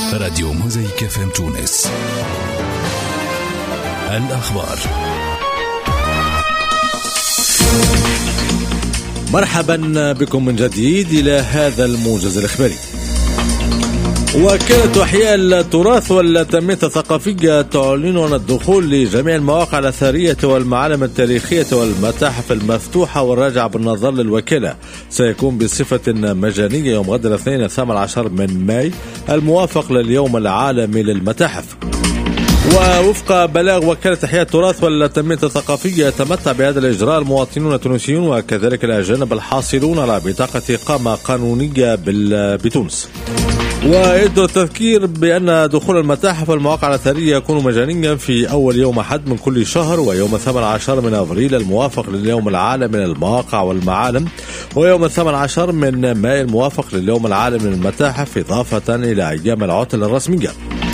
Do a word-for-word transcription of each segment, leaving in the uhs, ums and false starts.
راديو موزايك اف ام تونس. الأخبار. مرحبا بكم من جديد إلى هذا الموجز الإخباري. وكالة إحياء التراث والتنمية الثقافية تعلن عن الدخول لجميع المواقع الأثرية والمعالم التاريخية والمتاحف المفتوحة والراجعة بالنظر للوكالة. سيكون بصفة مجانية يوم غد الاثنين الثامن عشر من ماي الموافق لليوم العالمي للمتاحف. ووفق بلاغ وكالة إحياء التراث والتنمية الثقافية يتمتع بهذا الإجراء المواطنون التونسيون وكذلك الأجانب الحاصلون على بطاقة إقامة قانونية بتونس. ويد التذكير بأن دخول المتاحف والمواقع الأثرية يكون مجانيا في أول يوم أحد من كل شهر، ويوم الثامن عشر من أبريل الموافق لليوم العالمي للمواقع والمعالم، ويوم الثامن عشر من ماي الموافق لليوم العالمي للمتاحف، إضافة إلى أيام العطل الرسمية.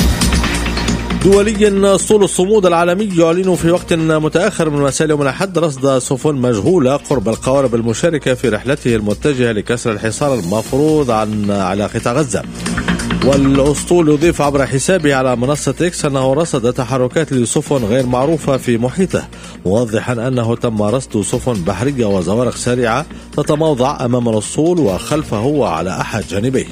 دوليا، اسطول الصمود العالمي يعلن في وقت متأخر من مساء يوم الأحد رصد سفن مجهولة قرب القوارب المشاركة في رحلته المتجهة لكسر الحصار المفروض عن على قطاع غزة. والأسطول يضيف عبر حسابه على منصة إكس أنه رصد تحركات لسفن غير معروفة في محيطه، موضحا أنه تم رصد سفن بحرية وزوارق سريعة تتموضع أمام الأسطول وخلفه وعلى أحد جانبيه.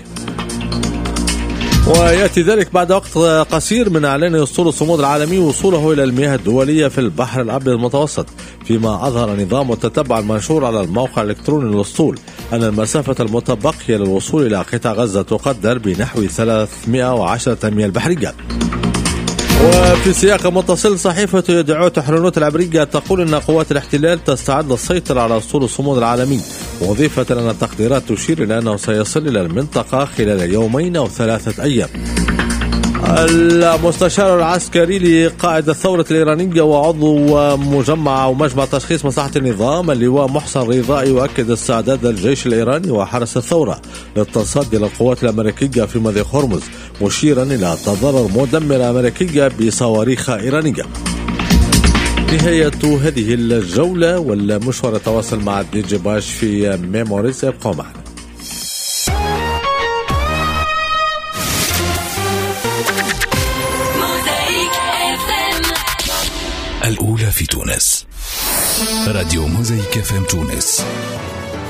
ويأتي ذلك بعد وقت قصير من إعلان أسطول الصمود العالمي وصوله إلى المياه الدولية في البحر الأبيض المتوسط، فيما أظهر نظام التتبع المنشور على الموقع الإلكتروني للأسطول أن المسافة المتبقية للوصول إلى قطاع غزة تقدر بنحو ثلاثمائة وعشرة ميل بحرية. وفي سياق متصل، صحيفة يدعوت حرونوت العبرية تقول أن قوات الاحتلال تستعد للسيطرة على أسطول الصمود العالمي، مضيفة أن التقديرات تشير إلى أنه سيصل إلى المنطقة خلال يومين أو ثلاثة أيام. المستشار العسكري لقائد الثورة الإيرانية وعضو مجمع أو مجمع تشخيص مصلحة النظام اللواء محسن رضائي يؤكد استعداد الجيش الإيراني وحرس الثورة للتصدي للقوات الأمريكية في مضيق هرمز، مشيرا إلى تضرر مدمرة أمريكية بصواريخ إيرانية. نهاية هذه الجولة والمشوار تواصل مع دي جي باش في ميموريز. ابقوا معنا. الأولى في تونس. راديو موزايك اف ام تونس.